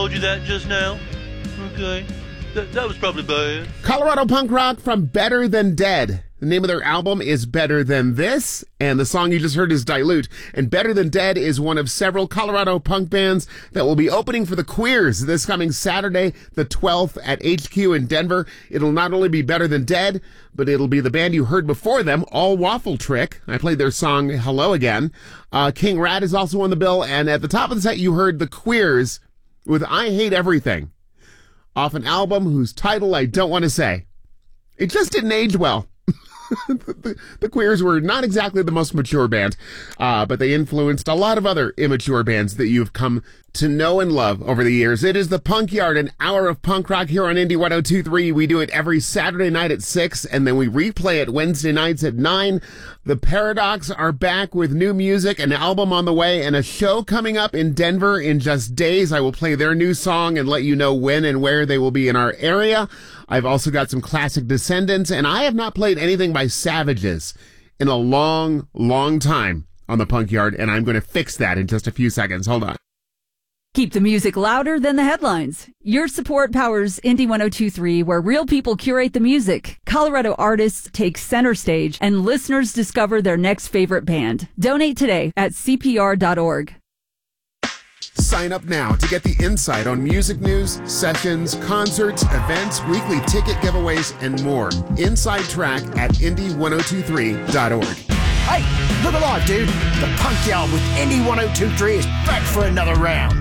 Told you that just now. Okay. That was probably bad. Colorado punk rock from Better Than Dead. The name of their album is Better Than This, and the song you just heard is Dilute. And Better Than Dead is one of several Colorado punk bands that will be opening for the Queers this coming Saturday, the 12th at HQ in Denver. It'll not only be Better Than Dead, but it'll be the band you heard before them, All Waffle Trick. I played their song Hello Again. King Rat is also on the bill, and at the top of the set you heard the Queers with I Hate Everything, off an album whose title I don't want to say. It just didn't age well. The Queers were not exactly the most mature band, but they influenced a lot of other immature bands that you've come to know and love over the years. It is the Punk Yard, an hour of punk rock here on Indie 102.3. We do it every Saturday night at 6, and then we replay it Wednesday nights at 9. The Paradox are back with new music, an album on the way, and a show coming up in Denver in just days. I will play their new song and let you know when and where they will be in our area. I've also got some classic Descendants, and I have not played anything by Savages in a long, long time on the Punk Yard, and I'm going to fix that in just a few seconds. Hold on. Keep the music louder than the headlines. Your support powers Indie 102.3, where real people curate the music, Colorado artists take center stage, and listeners discover their next favorite band. Donate today at CPR.org. Sign up now to get the insight on music news, sessions, concerts, events, weekly ticket giveaways, and more. Inside track at indie1023.org. Hey, look alive, dude. The Punk Yard with Indie 102.3 is back for another round.